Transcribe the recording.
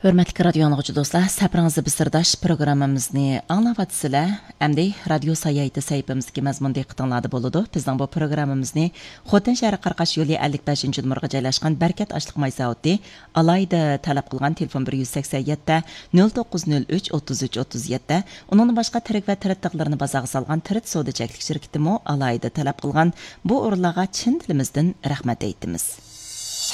Hörmətli radio anlıqçı dostlar, səpranızı bir sırdaş programımızı anlavatsılar. Əmdi radio sayaydı sayfamızdaki məzmun diqqətinizdə boludu. Bizdən bu programımızı Xotan şəhəri Qarqaş yolu 55-ci nömrəyə joylashqan Bərkət Aşlıq May zavodi alayda tələb qılğan telefon 187 0903 33 37. Onun başqa tirik və tiritliqlərini bazağa salğan Tirit Soda Çəklik şirkəti mo alayda tələb qılğan bu orunlarga çin tilimizdən rəhmət eytimiz.